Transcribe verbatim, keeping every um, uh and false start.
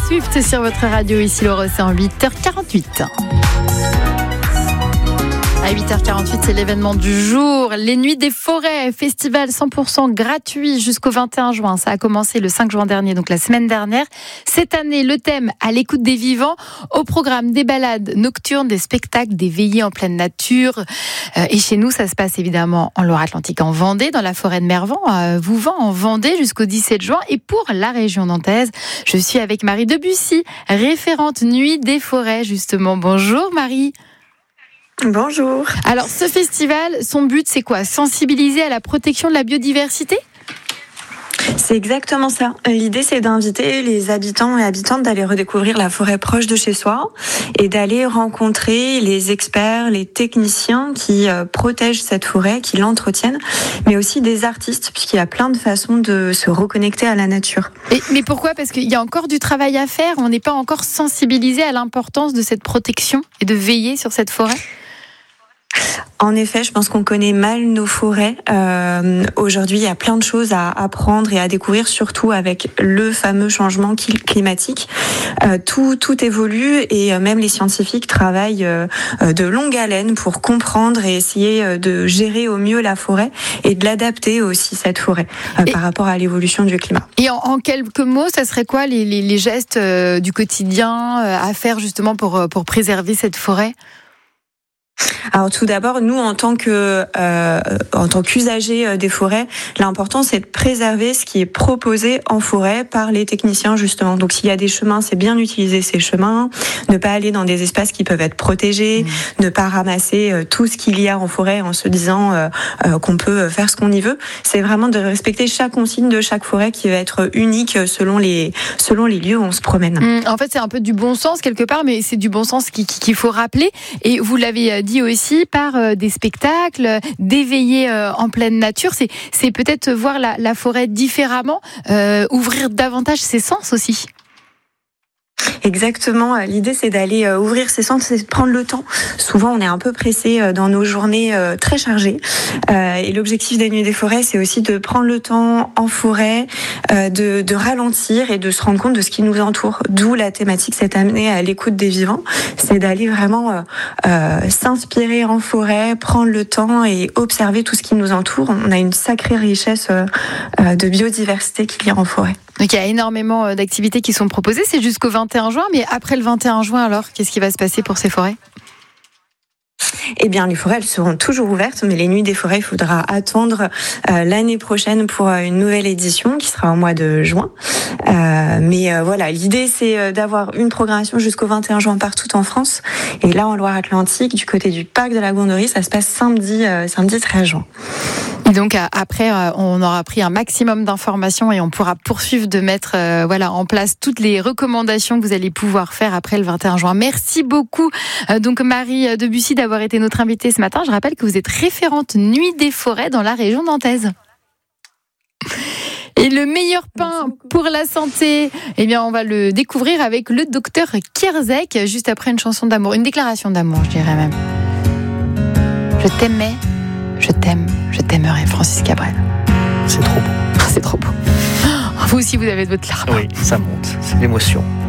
Swift sur votre radio, ici Laura, c'est en huit heures quarante-huit. À huit heures quarante-huit, c'est l'événement du jour. Les Nuits des Forêts, festival cent pour cent gratuit jusqu'au vingt et un juin. Ça a commencé le cinq juin dernier, donc la semaine dernière. Cette année, le thème à l'écoute des vivants. Au programme, des balades nocturnes, des spectacles, des veillées en pleine nature. Et chez nous, ça se passe évidemment en Loire-Atlantique, en Vendée, dans la forêt de Mervan, à Vouvant, en Vendée, jusqu'au dix-sept juin. Et pour la région nantaise, je suis avec Marie Debussy, référente Nuits des Forêts, justement. Bonjour Marie. Bonjour. Alors, ce festival, son but, c'est quoi ? Sensibiliser à la protection de la biodiversité ? C'est exactement ça. L'idée, c'est d'inviter les habitants et habitantes d'aller redécouvrir la forêt proche de chez soi et d'aller rencontrer les experts, les techniciens qui protègent cette forêt, qui l'entretiennent, mais aussi des artistes, puisqu'il y a plein de façons de se reconnecter à la nature. Et, mais pourquoi ? Parce qu'il y a encore du travail à faire. On n'est pas encore sensibilisé à l'importance de cette protection et de veiller sur cette forêt ? En effet, je pense qu'on connaît mal nos forêts. Euh, aujourd'hui, il y a plein de choses à apprendre et à découvrir, surtout avec le fameux changement climatique. Euh, tout, tout évolue et même les scientifiques travaillent euh, de longue haleine pour comprendre et essayer de gérer au mieux la forêt et de l'adapter aussi, cette forêt, euh, et, par rapport à l'évolution du climat. Et en, en quelques mots, ça serait quoi les, les, les gestes euh, du quotidien euh, à faire justement pour, pour préserver cette forêt ? Alors tout d'abord, nous en tant que euh, en tant qu'usagers des forêts, l'important c'est de préserver ce qui est proposé en forêt par les techniciens justement. Donc s'il y a des chemins, c'est bien d'utiliser ces chemins, ne pas aller dans des espaces qui peuvent être protégés, mmh. ne pas ramasser euh, tout ce qu'il y a en forêt en se disant euh, euh, qu'on peut faire ce qu'on y veut. C'est vraiment de respecter chaque consigne de chaque forêt qui va être unique selon les selon les lieux où on se promène. Mmh. En fait, c'est un peu du bon sens quelque part, mais c'est du bon sens qu'il, qu'il faut rappeler. Et vous l'avez dit aussi par des spectacles, des veillées en pleine nature. C'est, c'est peut-être voir la, la forêt différemment, euh, ouvrir davantage ses sens aussi. Exactement. L'idée, c'est d'aller ouvrir ses sens, c'est de prendre le temps. Souvent, on est un peu pressé dans nos journées très chargées. Et l'objectif des Nuits des Forêts, c'est aussi de prendre le temps en forêt, de, de ralentir et de se rendre compte de ce qui nous entoure. D'où la thématique cette année à l'écoute des vivants. C'est d'aller vraiment euh, s'inspirer en forêt, prendre le temps et observer tout ce qui nous entoure. On a une sacrée richesse euh, de biodiversité qu'il y a en forêt. Donc il y a énormément d'activités qui sont proposées. C'est jusqu'au vingt et un juin, mais après le vingt et un juin, alors, qu'est-ce qui va se passer pour ces forêts ? Eh bien, les forêts, elles seront toujours ouvertes, mais les Nuits des Forêts, il faudra attendre euh, l'année prochaine pour une nouvelle édition qui sera au mois de juin. Euh, mais euh, voilà, l'idée, c'est d'avoir une programmation jusqu'au vingt et un juin partout en France. Et là, en Loire-Atlantique, du côté du parc de la Gonderie, ça se passe samedi, euh, samedi treize juin. Et donc après, on aura pris un maximum d'informations et on pourra poursuivre de mettre euh, voilà, en place toutes les recommandations que vous allez pouvoir faire après le vingt et un juin. Merci beaucoup, euh, donc Marie Debussy, d'avoir été notre invitée ce matin. Je rappelle que vous êtes référente Nuits des Forêts dans la région nantaise. Et le meilleur pain pour la santé, eh bien, on va le découvrir avec le docteur Kierzek, juste après une chanson d'amour, une déclaration d'amour, je dirais même. Je t'aimais. Je t'aime, je t'aimerai, Francis Cabrel. C'est trop beau. C'est trop beau. Vous aussi, vous avez de votre larme. Oui, ça monte, c'est l'émotion.